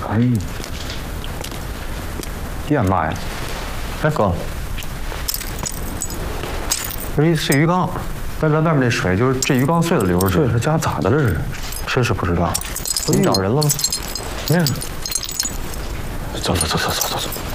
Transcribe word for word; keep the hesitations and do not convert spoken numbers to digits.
哎，干嘛呀？哎哥，这一碎鱼缸，外边外面那水就是这鱼缸碎了流出去。 这是家咋的了？这是，真是不知道。 你找人了吗？ 没有。走走走走走走走。